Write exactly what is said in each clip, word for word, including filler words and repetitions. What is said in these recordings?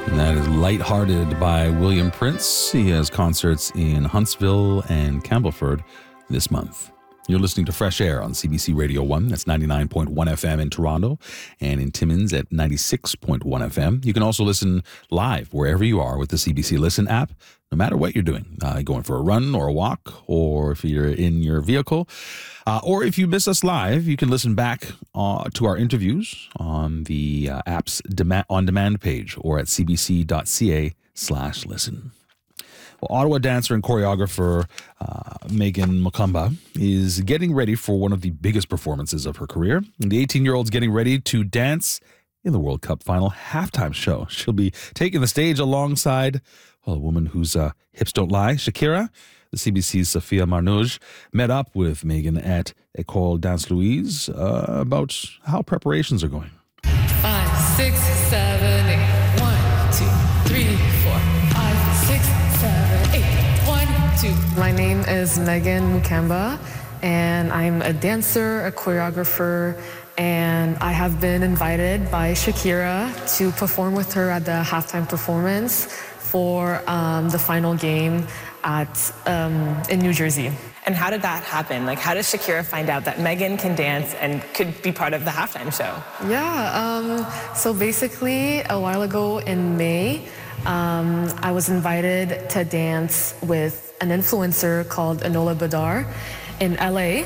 And that is Lighthearted by William Prince. He has concerts in Huntsville and Campbellford this month. You're listening to Fresh Air on C B C Radio one. That's ninety-nine point one F M in Toronto and in Timmins at ninety-six point one F M. You can also listen live wherever you are with the C B C Listen app, no matter what you're doing, uh, going for a run or a walk, or if you're in your vehicle. Uh, or if you miss us live, you can listen back uh, to our interviews on the uh, app's demand, on-demand page or at cbc.ca slash listen. Well, Ottawa dancer and choreographer uh, Megan Mukamba is getting ready for one of the biggest performances of her career. And the eighteen-year-old's getting ready to dance in the World Cup final halftime show. She'll be taking the stage alongside well, a woman whose uh, hips don't lie, Shakira. The C B C's Sophia Marnouge met up with Megan at École Danse Louise uh, about how preparations are going. Five, six, seven, eight. One, two, three, four. Five, six, seven, eight. One, two. My name is Megan Mukamba, and I'm a dancer, a choreographer, and I have been invited by Shakira to perform with her at the halftime performance for um, the final game at um, in New Jersey. And how did that happen? Like, how does Shakira find out that Megan can dance and could be part of the halftime show? Yeah, um, so basically a while ago in May, um, I was invited to dance with an influencer called Enola Badar in L A.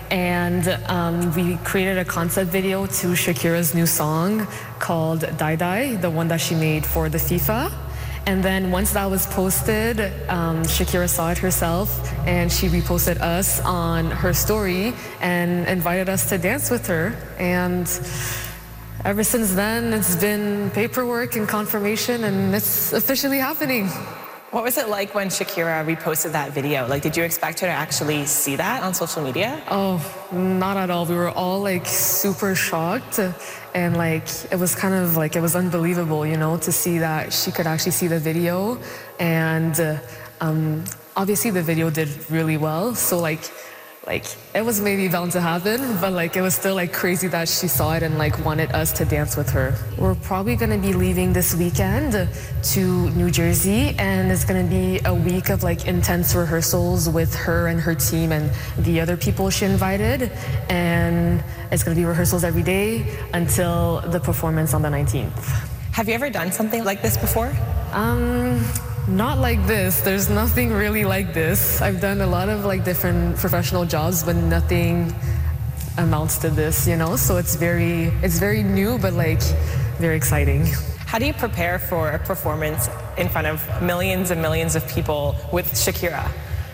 And um, we created a concept video to Shakira's new song called Die Die, the one that she made for the FIFA. And then once that was posted, um, Shakira saw it herself and she reposted us on her story and invited us to dance with her. And ever since then, it's been paperwork and confirmation, and it's officially happening. What was it like when Shakira reposted that video? Like, did you expect her to actually see that on social media? Oh, not at all. We were all like super shocked, and like it was kind of like it was unbelievable, you know, to see that she could actually see the video. And uh, um, obviously the video did really well, so like like it was maybe bound to happen, but like it was still like crazy that she saw it and like wanted us to dance with her. We're probably gonna be leaving this weekend to New Jersey, and it's gonna be a week of like intense rehearsals with her and her team and the other people she invited, and it's gonna be rehearsals every day until the performance on the nineteenth. Have you ever done something like this before? Um, Not like this. There's nothing really like this. I've done a lot of like different professional jobs, but nothing amounts to this, you know? So it's very, it's very new, but like very exciting. How do you prepare for a performance in front of millions and millions of people with Shakira?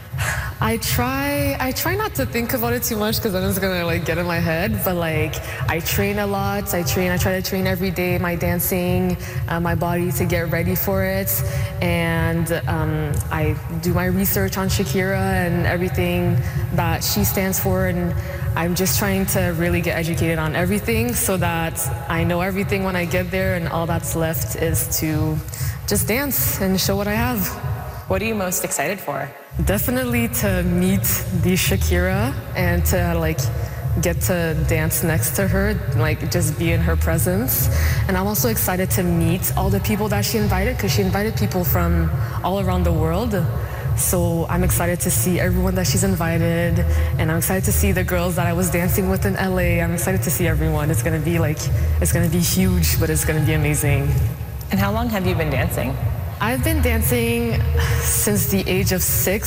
I try, I try not to think about it too much because then it's gonna like get in my head. But like, I train a lot. I train. I try to train every day. My dancing, uh, my body to get ready for it, and um, I do my research on Shakira and everything that she stands for. And I'm just trying to really get educated on everything so that I know everything when I get there, and all that's left is to just dance and show what I have. What are you most excited for? Definitely to meet the Shakira and to like get to dance next to her, like just be in her presence. And I'm also excited to meet all the people that she invited, because she invited people from all around the world. So I'm excited to see everyone that she's invited, and I'm excited to see the girls that I was dancing with in L A. I'm excited to see everyone. It's gonna be like, it's gonna be huge, but it's gonna be amazing. And how long have you been dancing? I've been dancing since the age of six.